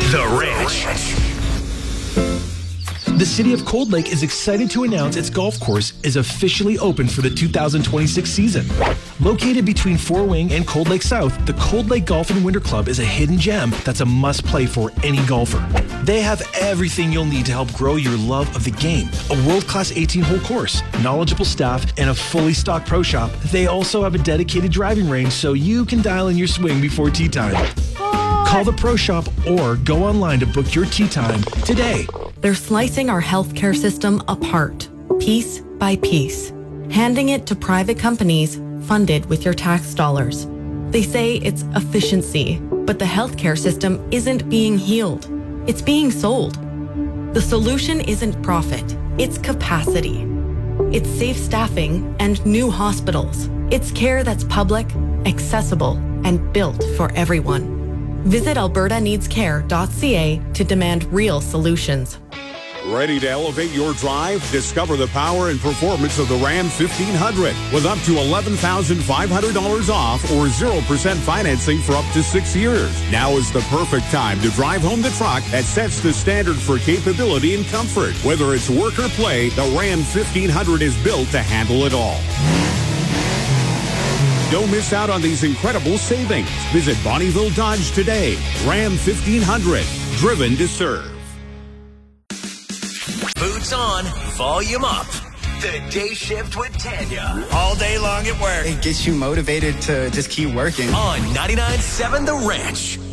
The Ranch. The city of Cold Lake is excited to announce its golf course is officially open for the 2026 season. Located between Fort Wing and Cold Lake South, the Cold Lake Golf and Winter Club is a hidden gem that's a must-play for any golfer. They have everything you'll need to help grow your love of the game. A world-class 18-hole course, knowledgeable staff, and a fully stocked pro shop. They also have a dedicated driving range so you can dial in your swing before tee time. Call the pro shop or go online to book your tee time today. They're slicing our healthcare system apart, piece by piece, handing it to private companies funded with your tax dollars. They say it's efficiency, but the healthcare system isn't being healed. It's being sold. The solution isn't profit, it's capacity. It's safe staffing and new hospitals. It's care that's public, accessible, and built for everyone. Visit albertaneedscare.ca to demand real solutions. Ready to elevate your drive? Discover the power and performance of the Ram 1500 with up to $11,500 off or 0% financing for up to 6 years. Now is the perfect time to drive home the truck that sets the standard for capability and comfort. Whether it's work or play, the Ram 1500 is built to handle it all. Don't miss out on these incredible savings. Visit Bonnieville Dodge today. Ram 1500, driven to serve. Boots on, volume up. The Day Shift with Tanya. All day long at work. It gets you motivated to just keep working. On 99.7 The Ranch.